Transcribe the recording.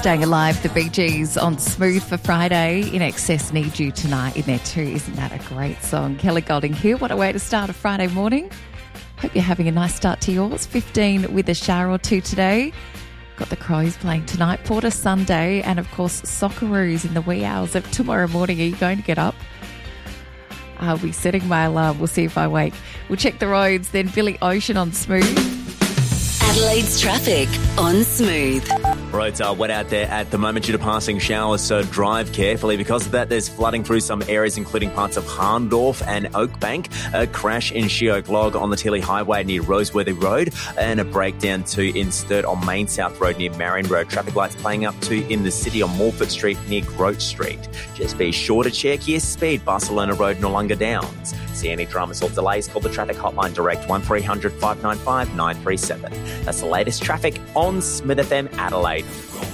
Staying Alive, the Bee Gees on Smooth for Friday. In Excess, Need You Tonight in there too. Isn't that a great song? Kelly Golding here. What a way to start a Friday morning. Hope you're having a nice start to yours. 15 with a shower or two today. Got the Crows playing tonight. Porter Sunday and, of course, Socceroos in the wee hours of tomorrow morning. Are you going to get up? I'll be setting my alarm. We'll see if I wake. We'll check the roads. Then Billy Ocean on Smooth. Adelaide's traffic on Smooth. Roads are wet out there at the moment due to passing showers, so drive carefully. Because of that, there's flooding through some areas, including parts of Harndorf and Oakbank. A crash in Sheoak Log on the Tilly Highway near Roseworthy Road, and a breakdown too in Sturt on Main South Road near Marion Road. Traffic lights playing up too in the city on Morford Street near Grote Street. Just be sure to check your speed. Barcelona Road, Nollunga Downs. See any dramas or delays, call the traffic hotline direct 1300 595 937. That's the latest traffic on Smith FM Adelaide.